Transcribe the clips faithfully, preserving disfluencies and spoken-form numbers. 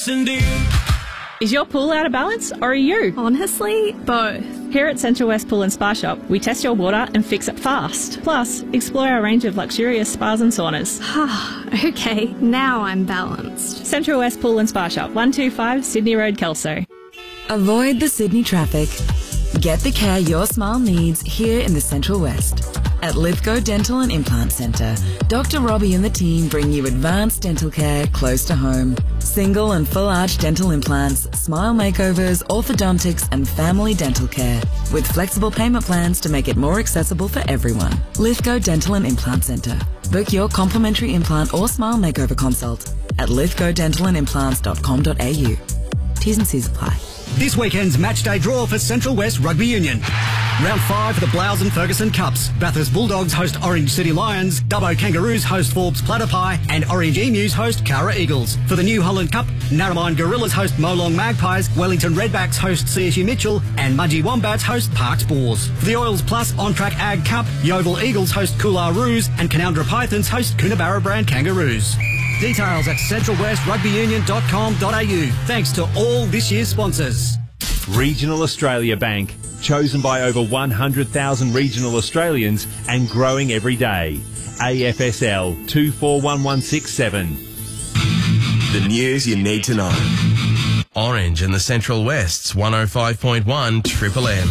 Is your pool out of balance, or are you? Honestly, both. Here at Central West Pool and Spa Shop, we test your water and fix it fast. Plus, explore our range of luxurious spas and saunas. Okay, now I'm balanced. Central West Pool and Spa Shop, one two five Sydney Road, Kelso. Avoid the Sydney traffic. Get the care your smile needs here in the Central West. At Lithgow Dental and Implant Centre, Doctor Robbie and the team bring you advanced dental care close to home. Single and full arch dental implants, smile makeovers, orthodontics and family dental care with flexible payment plans to make it more accessible for everyone. Lithgow Dental and Implant Centre. Book your complimentary implant or smile makeover consult at lithgow dental and implants dot com dot a u. T's and C's apply. This weekend's match day draw for Central West Rugby Union. Round five for the Blouse and Ferguson Cups. Bathurst Bulldogs host Orange City Lions, Dubbo Kangaroos host Forbes Platypi, and Orange Emus host Cara Eagles. For the New Holland Cup, Narromine Gorillas host Molong Magpies, Wellington Redbacks host C S U Mitchell, and Mudgee Wombats host Parks Boars. For the Oils Plus On-Track Ag Cup, Yeovil Eagles host Coolarroos, and Canowindra Pythons host Coonabarra Brand Kangaroos. Details at central west rugby union dot com dot a u. Thanks to all this year's sponsors. Regional Australia Bank, chosen by over one hundred thousand regional Australians and growing every day. A F S L two four one one six seven. The news you need to know. Orange in the Central West's one oh five point one Triple M.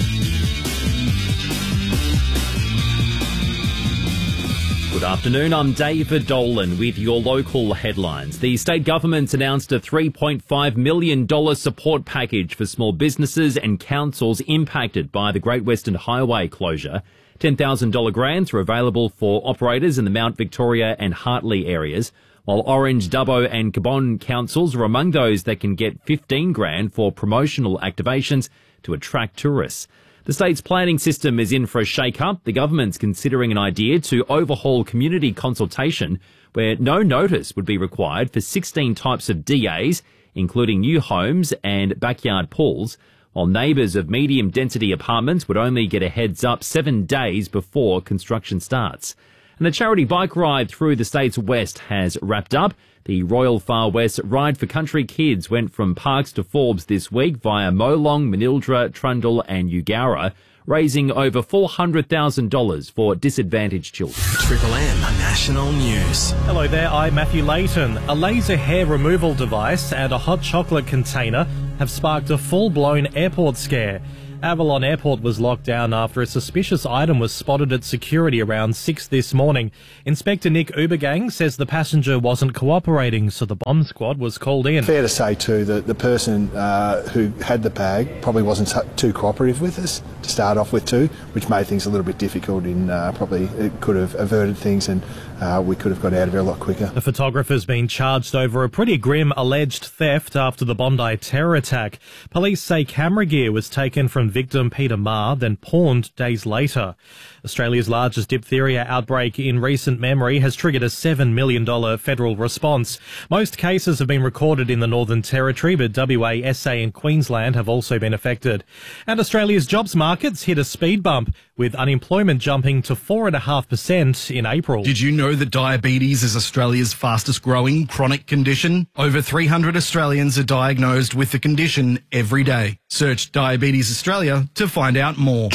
Good afternoon, I'm David Dolan with your local headlines. The state government's announced a three point five million dollars support package for small businesses and councils impacted by the Great Western Highway closure. ten thousand dollars grants are available for operators in the Mount Victoria and Hartley areas, while Orange, Dubbo and Cabonne councils are among those that can get fifteen grand for promotional activations to attract tourists. The state's planning system is in for a shake-up. The government's considering an idea to overhaul community consultation where no notice would be required for sixteen types of D As, including new homes and backyard pools, while neighbours of medium-density apartments would only get a heads-up seven days before construction starts. And the charity bike ride through the state's west has wrapped up. The Royal Far West Ride for Country Kids went from Parks to Forbes this week via Molong, Manildra, Trundle and Eugowra, raising over four hundred thousand dollars for disadvantaged children. Triple M National News. Hello there, I'm Matthew Layton. A laser hair removal device and a hot chocolate container have sparked a full-blown airport scare. Avalon Airport was locked down after a suspicious item was spotted at security around six this morning. Inspector Nick Ubergang says the passenger wasn't cooperating, so the bomb squad was called in. Fair to say too that the person uh, who had the bag probably wasn't too cooperative with us to start off with too, which made things a little bit difficult. In uh, probably it could have averted things and uh, we could have got out of here a lot quicker. The photographer's been charged over a pretty grim alleged theft after the Bondi terror attack. Police say camera gear was taken from victim Peter Marr, then pawned days later. Australia's largest diphtheria outbreak in recent memory has triggered a seven million dollars federal response. Most cases have been recorded in the Northern Territory, but W A, S A and Queensland have also been affected. And Australia's jobs markets hit a speed bump, with unemployment jumping to four point five percent in April. Did you know that diabetes is Australia's fastest growing chronic condition? Over three hundred Australians are diagnosed with the condition every day. Search Diabetes Australia to find out more.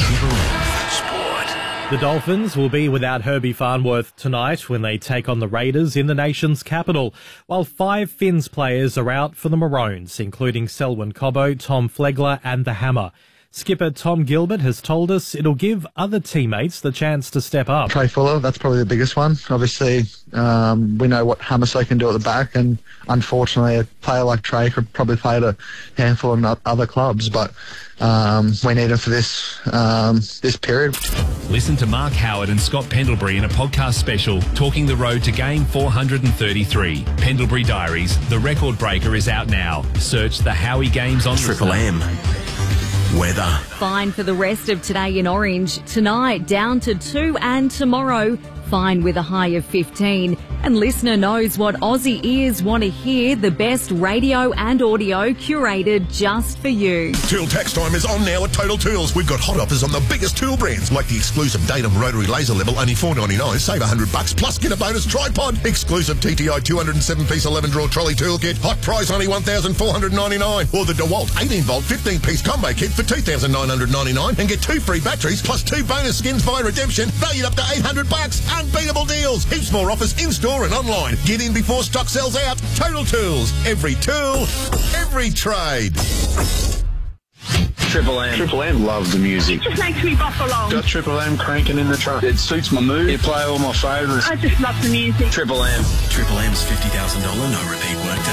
The Dolphins will be without Herbie Farnworth tonight when they take on the Raiders in the nation's capital, while five Finns players are out for the Maroons, including Selwyn Cobbo, Tom Flegler and the Hammer. Skipper Tom Gilbert has told us it'll give other teammates the chance to step up. Trey Fuller, that's probably the biggest one. Obviously, um, we know what Hamaso can do at the back, and unfortunately a player like Trey could probably play at a handful of other clubs, but um, we need him for this, um, this period. Listen to Mark Howard and Scott Pendlebury in a podcast special talking the road to game four hundred thirty-three. Pendlebury Diaries, the record breaker, is out now. Search the Howie Games on Triple M. Weather. Fine for the rest of today in Orange. Tonight down to two and tomorrow fine with a high of fifteen. And Listener knows what Aussie ears want to hear, the best radio and audio curated just for you. Tool tax time is on now at Total Tools. We've got hot offers on the biggest tool brands, like the exclusive Datum rotary laser level, only four ninety-nine. Save one hundred bucks plus get a bonus tripod. Exclusive T T I two hundred seven piece eleven drawer trolley tool kit. Hot price only one thousand four hundred ninety-nine. Or the DeWalt eighteen volt fifteen piece combo kit for two thousand nine hundred ninety-nine and get two free batteries plus two bonus skins via redemption, valued up to eight hundred bucks. Unbeatable deals. Heaps more offers in store and online. Get in before stock sells out. Total Tools. Every tool, every trade. Triple M. Triple M. Love the music. It just makes me bop along. Got Triple M cranking in the truck. It suits my mood. You play all my favourites. I just love the music. Triple M. Triple M's fifty thousand dollars no repeat work